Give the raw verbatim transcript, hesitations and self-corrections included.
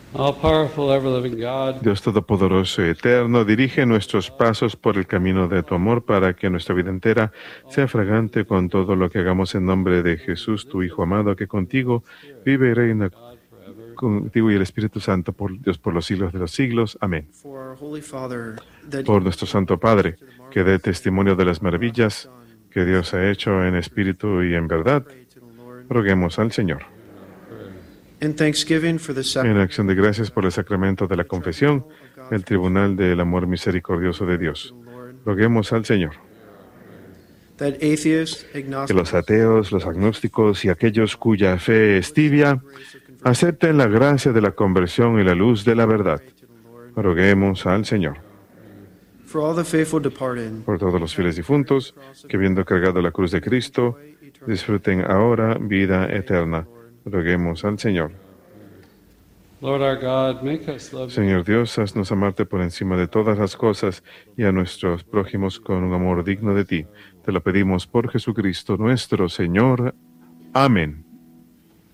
All-powerful, ever-living God, Dios Todopoderoso y Eterno, dirige nuestros pasos por el camino de tu amor para que nuestra vida entera sea fragante con todo lo que hagamos en nombre de Jesús, tu Hijo amado, que contigo vive y reina God forever. contigo y el Espíritu Santo, por Dios, por los siglos de los siglos. Amén. Por nuestro Santo Padre, que dé testimonio de las maravillas que Dios ha hecho en espíritu y en verdad, roguemos al Señor. En acción de gracias por el sacramento de la confesión, el tribunal del amor misericordioso de Dios, roguemos al Señor. Que los ateos, los agnósticos y aquellos cuya fe es tibia acepten la gracia de la conversión y la luz de la verdad. Roguemos al Señor. Por todos los fieles difuntos, que viendo cargado la cruz de Cristo, disfruten ahora vida eterna. Roguemos al Señor. Lord our God, make us love you. Señor Dios, haznos amarte por encima de todas las cosas y a nuestros prójimos con un amor digno de ti. Te lo pedimos por Jesucristo nuestro Señor. Amén.